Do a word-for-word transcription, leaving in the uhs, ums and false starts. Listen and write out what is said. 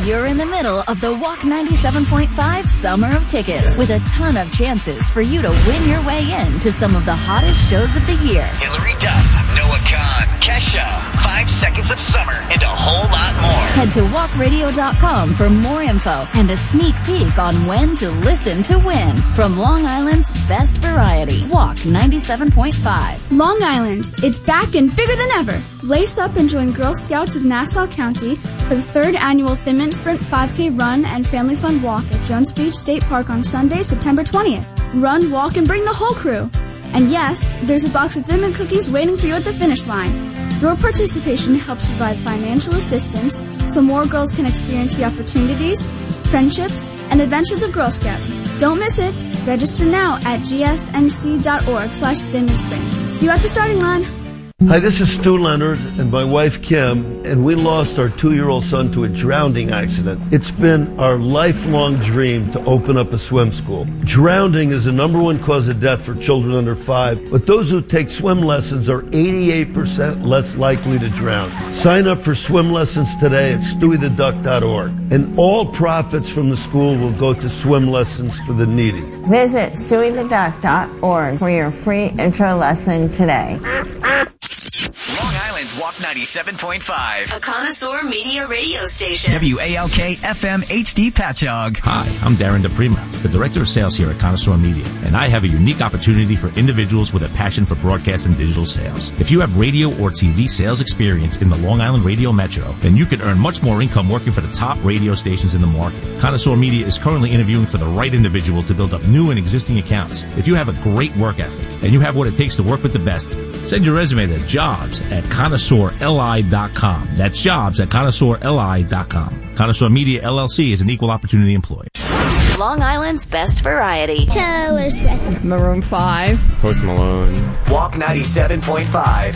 You're in the middle of the Walk ninety-seven point five Summer of Tickets with a ton of chances for you to win your way in to some of the hottest shows of the year. Hillary Duff, Noah Khan, Kesha, Five Seconds of Summer, and a whole lot more. Head to walk radio dot com for more info and a sneak peek on when to listen to win from Long Island's best variety, Walk ninety-seven point five. Long Island, it's back and bigger than ever. Lace up and join Girl Scouts of Nassau County for the third annual Thin Mint Sprint five K Run and Family Fun Walk at Jones Beach State Park on Sunday, September twentieth. Run, walk, and bring the whole crew. And yes, there's a box of Thin Mint cookies waiting for you at the finish line. Your participation helps provide financial assistance so more girls can experience the opportunities, friendships, and adventures of Girl Scouting. Don't miss it. Register now at g s n c dot org slash thin mint sprint. See you at the starting line. Hi, this is Stu Leonard and my wife Kim, and we lost our two-year-old son to a drowning accident. It's been our lifelong dream to open up a swim school. Drowning is the number one cause of death for children under five, but those who take swim lessons are eighty-eight percent less likely to drown. Sign up for swim lessons today at stewie the duck dot org, and all profits from the school will go to swim lessons for the needy. Visit stewie the duck dot org for your free intro lesson today. Long Island's Walk ninety-seven point five. A connoisseur media radio station. W A L K F M H D Patchogue. Hi, I'm Darren DePrima, the Director of Sales here at Connoisseur Media, and I have a unique opportunity for individuals with a passion for broadcast and digital sales. If you have radio or T V sales experience in the Long Island radio metro, then you can earn much more income working for the top radio stations in the market. Connoisseur Media is currently interviewing for the right individual to build up new and existing accounts. If you have a great work ethic and you have what it takes to work with the best, send your resume to jobs at connoisseur l i dot com. That's jobs at connoisseur l i dot com. Connoisseur Media, L L C is an equal opportunity employer. Long Island's best variety. Taylor Swift. Maroon five. Post Malone. Walk ninety-seven point five.